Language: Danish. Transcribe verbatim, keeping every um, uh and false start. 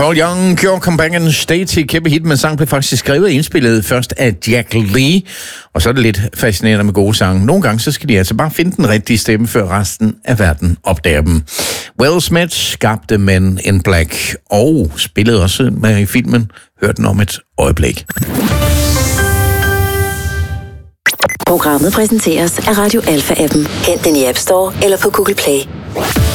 Paul Young, Cure Companion, States, kæmpe hit, men sang blev faktisk skrevet og indspillet først af Jack Lee. Og så er det lidt fascinerende med gode sange. Nogle gange så skal de altså bare finde den rigtige stemme, før resten af verden opdager dem. Will Smith skabte Men in Black og spillede også med i filmen. Hør den om et øjeblik. Programmet præsenteres af Radio Alpha-appen. Hent den i App Store eller på Google Play.